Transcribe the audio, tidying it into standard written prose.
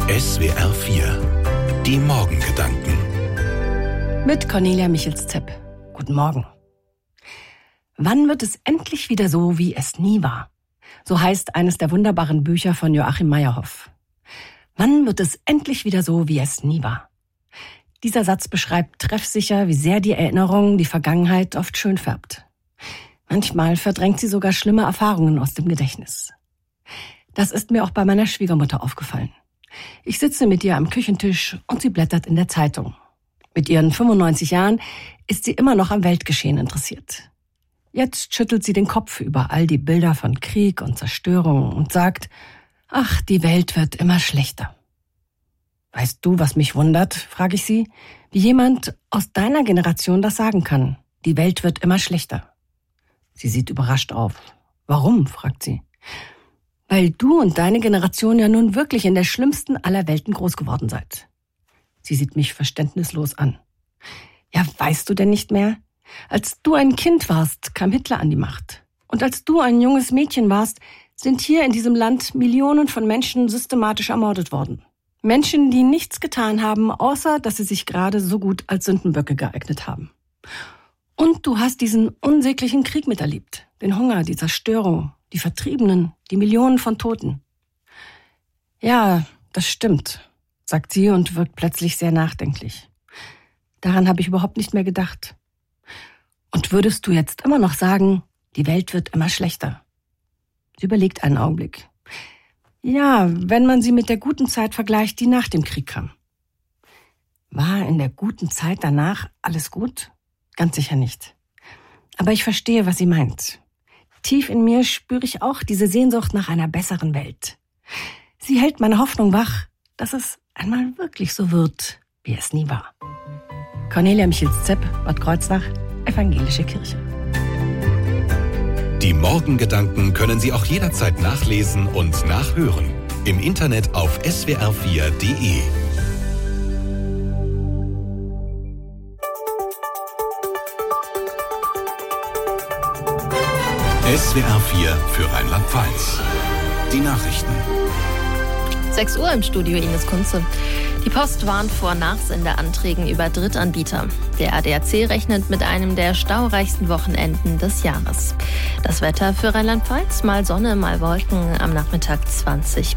SWR 4. Die Morgengedanken. Mit Cornelia Michels-Zepp. Guten Morgen. Wann wird es endlich wieder so, wie es nie war? So heißt eines der wunderbaren Bücher von Joachim Meyerhoff. Wann wird es endlich wieder so, wie es nie war? Dieser Satz beschreibt treffsicher, wie sehr die Erinnerung die Vergangenheit oft schön färbt. Manchmal verdrängt sie sogar schlimme Erfahrungen aus dem Gedächtnis. Das ist mir auch bei meiner Schwiegermutter aufgefallen. Ich sitze mit ihr am Küchentisch und sie blättert in der Zeitung. Mit ihren 95 Jahren ist sie immer noch am Weltgeschehen interessiert. Jetzt schüttelt sie den Kopf über all die Bilder von Krieg und Zerstörung und sagt, ach, die Welt wird immer schlechter. Weißt du, was mich wundert, frage ich sie, wie jemand aus deiner Generation das sagen kann. Die Welt wird immer schlechter. Sie sieht überrascht auf. Warum, fragt sie. Weil du und deine Generation ja nun wirklich in der schlimmsten aller Welten groß geworden seid. Sie sieht mich verständnislos an. Ja, weißt du denn nicht mehr? Als du ein Kind warst, kam Hitler an die Macht. Und als du ein junges Mädchen warst, sind hier in diesem Land Millionen von Menschen systematisch ermordet worden. Menschen, die nichts getan haben, außer dass sie sich gerade so gut als Sündenböcke geeignet haben. Und du hast diesen unsäglichen Krieg miterlebt. Den Hunger, die Zerstörung, die Vertriebenen, die Millionen von Toten. Ja, das stimmt, sagt sie und wirkt plötzlich sehr nachdenklich. Daran habe ich überhaupt nicht mehr gedacht. Und würdest du jetzt immer noch sagen, die Welt wird immer schlechter? Sie überlegt einen Augenblick. Ja, wenn man sie mit der guten Zeit vergleicht, die nach dem Krieg kam. War in der guten Zeit danach alles gut? Ganz sicher nicht. Aber ich verstehe, was sie meint. Tief in mir spüre ich auch diese Sehnsucht nach einer besseren Welt. Sie hält meine Hoffnung wach, dass es einmal wirklich so wird, wie es nie war. Cornelia Michels-Zepp, Bad Kreuznach, Evangelische Kirche. Die Morgengedanken können Sie auch jederzeit nachlesen und nachhören. Im Internet auf swr4.de. SWR 4 für Rheinland-Pfalz. Die Nachrichten. 6 Uhr im Studio Ines Kunze. Die Post warnt vor Nachsendeanträgen über Drittanbieter. Der ADAC rechnet mit einem der staureichsten Wochenenden des Jahres. Das Wetter für Rheinland-Pfalz, mal Sonne, mal Wolken, am Nachmittag 20